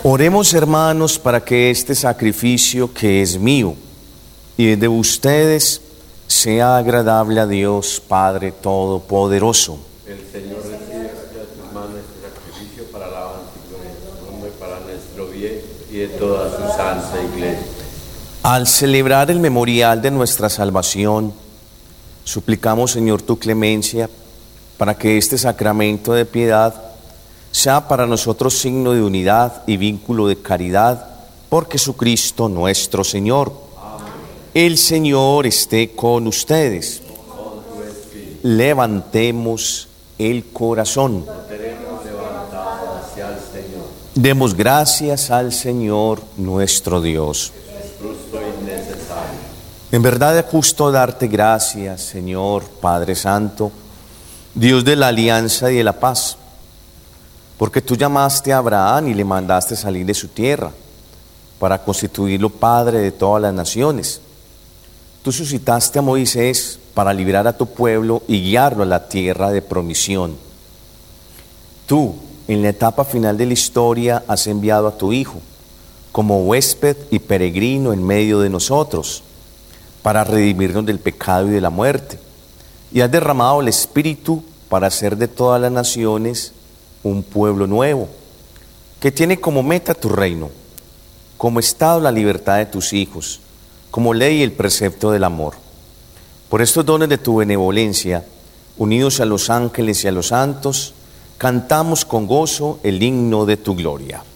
Oremos, hermanos, para que este sacrificio que es mío y de ustedes sea agradable a Dios Padre Todopoderoso. El Señor reciba de tus manos este sacrificio para alabanza y gloria de su nombre, para nuestro bien y de toda su santa iglesia. Al celebrar el memorial de nuestra salvación, suplicamos, Señor, tu clemencia para que este sacramento de piedad sea para nosotros signo de unidad y vínculo de caridad por Jesucristo nuestro Señor. Amén. El Señor esté con ustedes. Con tu espíritu. Levantemos el corazón. Lo tenemos levantado hacia el Señor. Demos gracias al Señor nuestro Dios. Es justo y necesario. En verdad es justo darte gracias, Señor Padre Santo, Dios de la alianza y de la paz, porque tú llamaste a Abraham y le mandaste salir de su tierra para constituirlo padre de todas las naciones. Tú suscitaste a Moisés para liberar a tu pueblo y guiarlo a la tierra de promisión. Tú, en la etapa final de la historia, has enviado a tu Hijo como huésped y peregrino en medio de nosotros para redimirnos del pecado y de la muerte. Y has derramado el Espíritu para hacer de todas las naciones un pueblo nuevo, que tiene como meta tu reino, como estado la libertad de tus hijos, como ley el precepto del amor. Por estos dones de tu benevolencia, unidos a los ángeles y a los santos, cantamos con gozo el himno de tu gloria.